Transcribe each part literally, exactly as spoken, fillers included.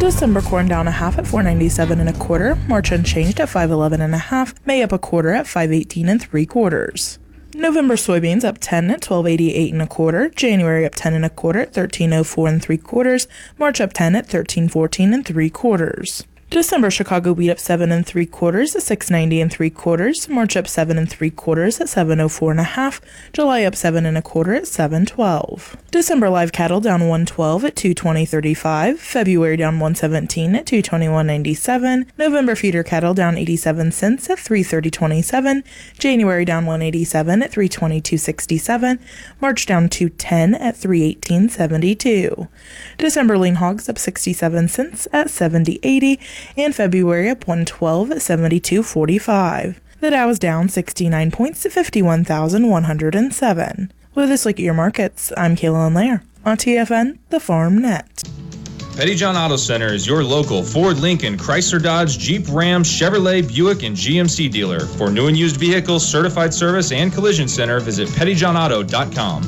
December corn down a half at four ninety-seven and a quarter. March unchanged at five eleven and a half. May up a quarter at five eighteen and three quarters. November soybeans up ten at twelve eighty-eight and a quarter. January up ten and a quarter at thirteen oh four and three quarters. March up ten at thirteen fourteen and three quarters. December Chicago wheat up seven and three quarters at six ninety and three quarters. March up seven and three quarters at seven oh four and a half. July up seven and a quarter at seven twelve. December live cattle down one twelve at two twenty thirty-five. February down one seventeen at two twenty-one ninety-seven. November feeder cattle down eighty-seven cents at three thirty twenty-seven. January down one eighty-seven at three twenty-two sixty-seven. March down two ten at three eighteen seventy-two. December lean hogs up sixty-seven cents at seventy eighty. And February up one twelve at seventy-two forty-five. The Dow is down sixty-nine points to fifty-one thousand one hundred seven. With this look at your markets, I'm Kaylin Lair on T F N, the Farm Net. Pettyjohn Auto Center is your local Ford, Lincoln, Chrysler, Dodge, Jeep, Ram, Chevrolet, Buick, and G M C dealer. For new and used vehicles, certified service, and collision center, visit pettyjohn auto dot com.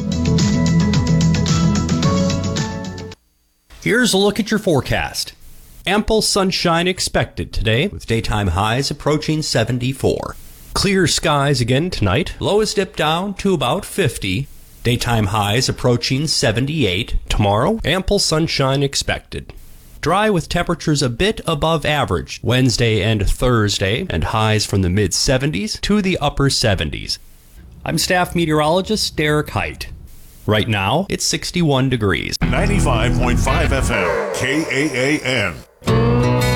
Here's a look at your forecast. Ample sunshine expected today, with daytime highs approaching seventy-four. Clear skies again tonight. Lows dip down to about fifty. Daytime highs approaching seventy-eight. Tomorrow, ample sunshine expected. Dry with temperatures a bit above average Wednesday and Thursday, and highs from the mid seventies to the upper seventies. I'm staff meteorologist Derek Height. Right now, it's sixty-one degrees. ninety-five point five F M, K A A N.